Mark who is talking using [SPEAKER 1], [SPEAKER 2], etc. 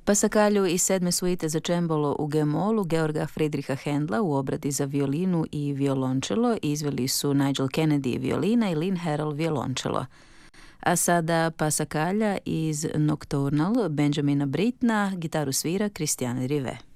[SPEAKER 1] Pasakalju iz 7. suite za čembalo u G-molu Georga Friedricha Händla u obradi za violinu i violončelo izveli su Nigel Kennedy violina i Lynn Harrell violončelo. A sada Pasakalja iz Nocturnal Benjamina Brittna, gitaru svira Christiane Rivet.